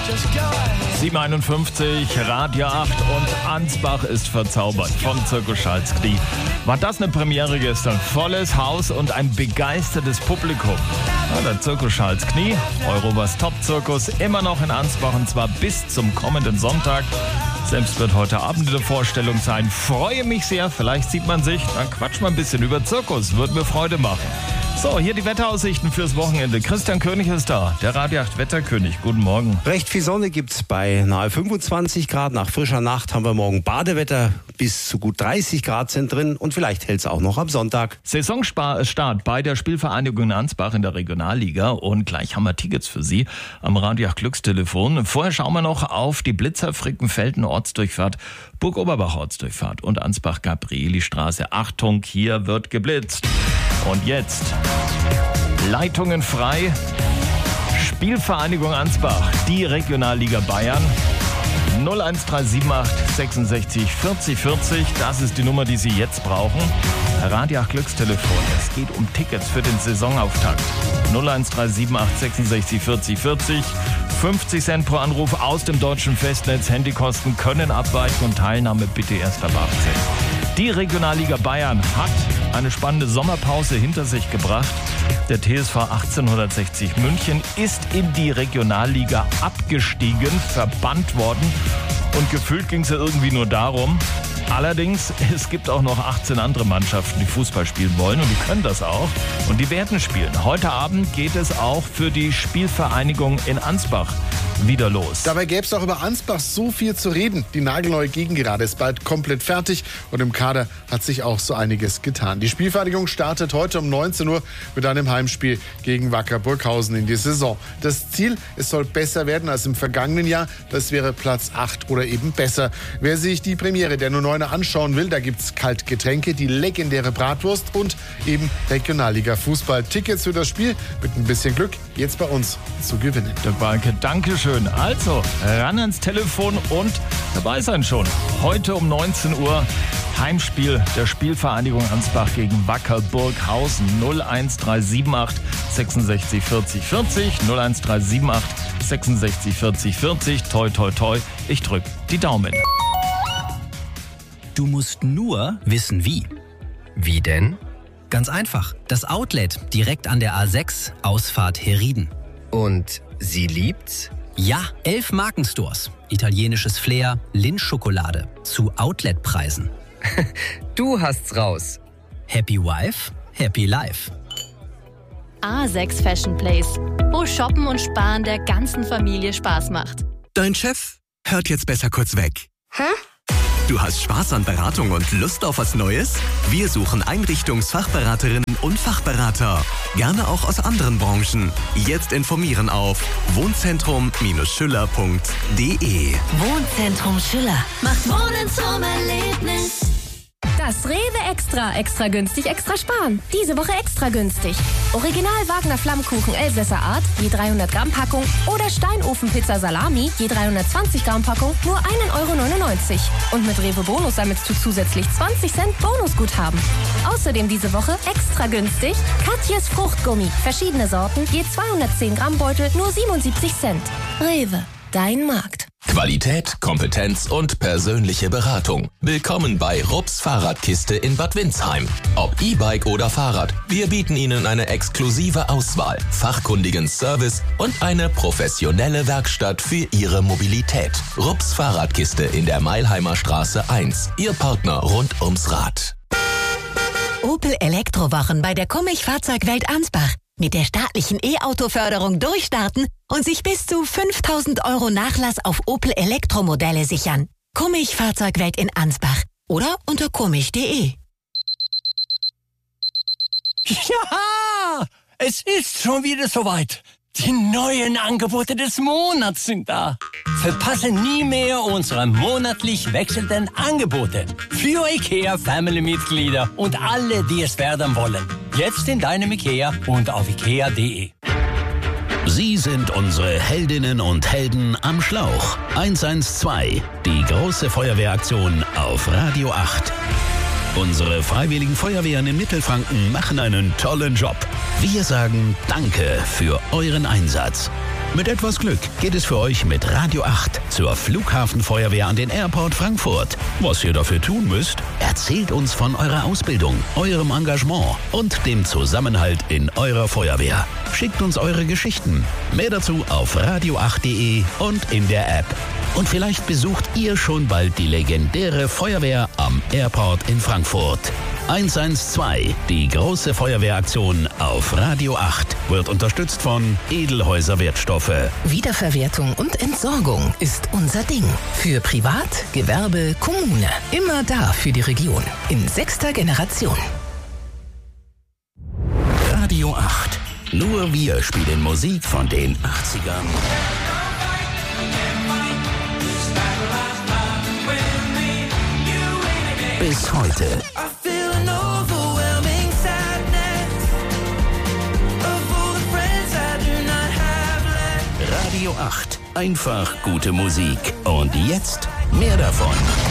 7:51, Radio 8 und Ansbach ist verzaubert vom Zirkus Schalsknie. War das eine Premiere gestern? Volles Haus und ein begeistertes Publikum. Ja, der Zirkus Schalsknie, Europas Top-Zirkus, immer noch in Ansbach und zwar bis zum kommenden Sonntag. Selbst wird heute Abend eine Vorstellung sein. Freue mich sehr, vielleicht sieht man sich, dann quatschen wir ein bisschen über Zirkus, würde mir Freude machen. So, hier die Wetteraussichten fürs Wochenende. Christian König ist da, der Radio 8 Wetterkönig. Guten Morgen. Recht viel Sonne gibt's bei nahe 25 Grad. Nach frischer Nacht haben wir morgen Badewetter. Bis zu gut 30 Grad sind drin und vielleicht hält's auch noch am Sonntag. Saisonstart bei der Spielvereinigung in Ansbach in der Regionalliga und gleich haben wir Tickets für Sie am Radio 8 Glückstelefon. Vorher schauen wir noch auf die Blitzer Frickenfelden Ortsdurchfahrt, Burg Oberbach Ortsdurchfahrt und Ansbach Gabrieli Straße. Achtung, hier wird geblitzt. Und jetzt Leitungen frei. Spielvereinigung Ansbach, die Regionalliga Bayern. 01378 66 40 40, das ist die Nummer, die Sie jetzt brauchen. Radio 8 Glückstelefon, es geht um Tickets für den Saisonauftakt. 01378 66 40 40, 50 Cent pro Anruf aus dem deutschen Festnetz. Handykosten können abweichen und Teilnahme bitte erst ab 18. Die Regionalliga Bayern hat eine spannende Sommerpause hinter sich gebracht. Der TSV 1860 München ist in die Regionalliga abgestiegen, verbannt worden. Und gefühlt ging es ja irgendwie nur darum. Allerdings, es gibt auch noch 18 andere Mannschaften, die Fußball spielen wollen und die können das auch. Und die werden spielen. Heute Abend geht es auch für die Spielvereinigung in Ansbach wieder los. Dabei gäbe es auch über Ansbach so viel zu reden. Die nagelneue Gegengerade ist bald komplett fertig und im Kader hat sich auch so einiges getan. Die Spielvereinigung startet heute um 19 Uhr mit einem Heimspiel gegen Wacker Burghausen in die Saison. Das Ziel, es soll besser werden als im vergangenen Jahr. Das wäre Platz 8 oder eben besser. Wer sich die Premiere der 09er anschauen will, da gibt's Kaltgetränke, die legendäre Bratwurst und eben Regionalliga Fußball. Tickets für das Spiel mit ein bisschen Glück jetzt bei uns zu gewinnen. Der Balke, Dankeschön. Also, ran ans Telefon und dabei sein schon. Heute um 19 Uhr Heimspiel der Spielvereinigung Ansbach gegen Wacker Burghausen. 01378 66 40 40, 01378 66 40 40. Toi, toi, toi. Ich drück die Daumen. Du musst nur wissen, wie. Wie denn? Ganz einfach. Das Outlet direkt an der A6, Ausfahrt Herrieden. Und sie liebt's? Ja, 11 Markenstores, italienisches Flair, Lindt-Schokolade zu Outletpreisen. Du hast's raus. Happy Wife, Happy Life. A6 Fashion Place, wo Shoppen und Sparen der ganzen Familie Spaß macht. Dein Chef hört jetzt besser kurz weg. Hä? Du hast Spaß an Beratung und Lust auf was Neues? Wir suchen Einrichtungsfachberaterinnen und Fachberater. Gerne auch aus anderen Branchen. Jetzt informieren auf wohnzentrum-schüller.de. Wohnzentrum Schüller macht Wohnen zum Erlebnis. Das Rewe Extra günstig, extra sparen. Diese Woche extra günstig. Original Wagner Flammkuchen Elsässer Art, je 300 Gramm Packung oder Steinofenpizza Salami, je 320 Gramm Packung, nur 1,99 € Und mit Rewe Bonus sammelst du zusätzlich 20 Cent Bonusguthaben. Außerdem diese Woche extra günstig Katjes Fruchtgummi, verschiedene Sorten, je 210 Gramm Beutel, nur 77 Cent. Rewe, dein Markt. Qualität, Kompetenz und persönliche Beratung. Willkommen bei Rupps Fahrradkiste in Bad Windsheim. Ob E-Bike oder Fahrrad, wir bieten Ihnen eine exklusive Auswahl, fachkundigen Service und eine professionelle Werkstatt für Ihre Mobilität. Rupps Fahrradkiste in der Mailheimer Straße 1. Ihr Partner rund ums Rad. Opel Elektrowochen bei der Kummich Fahrzeugwelt Ansbach. Mit der staatlichen E-Auto-Förderung durchstarten und sich bis zu 5.000 € Nachlass auf Opel Elektromodelle sichern. Kummich Fahrzeugwelt in Ansbach oder unter kummich.de. Ja, es ist schon wieder soweit. Die neuen Angebote des Monats sind da. Verpasse nie mehr unsere monatlich wechselnden Angebote für IKEA-Family-Mitglieder und alle, die es werden wollen. Jetzt in deinem IKEA und auf ikea.de. Sie sind unsere Heldinnen und Helden am Schlauch. 112, die große Feuerwehraktion auf Radio 8. Unsere freiwilligen Feuerwehren in Mittelfranken machen einen tollen Job. Wir sagen Danke für euren Einsatz. Mit etwas Glück geht es für euch mit Radio 8 zur Flughafenfeuerwehr an den Airport Frankfurt. Was ihr dafür tun müsst? Erzählt uns von eurer Ausbildung, eurem Engagement und dem Zusammenhalt in eurer Feuerwehr. Schickt uns eure Geschichten. Mehr dazu auf radio8.de und in der App. Und vielleicht besucht ihr schon bald die legendäre Feuerwehr am Airport in Frankfurt. 112, die große Feuerwehraktion auf Radio 8, wird unterstützt von Edelhäuser Wertstoffe. Wiederverwertung und Entsorgung ist unser Ding. Für Privat, Gewerbe, Kommune. Immer da für die Region. In 6. Generation. Radio 8. Nur wir spielen Musik von den 80ern. Bis heute. Radio 8. Einfach gute Musik. Und jetzt mehr davon.